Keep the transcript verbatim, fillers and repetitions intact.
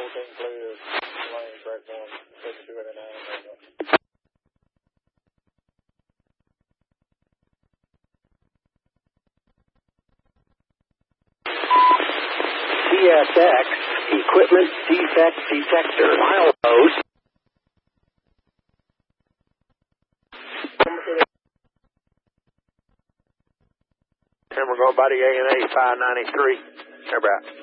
everything clear. Lane, track one, seventy-two eighty-nine. T S X, Equipment Defect Detector, milepost. And we're going by the A and A five ninety-three. About.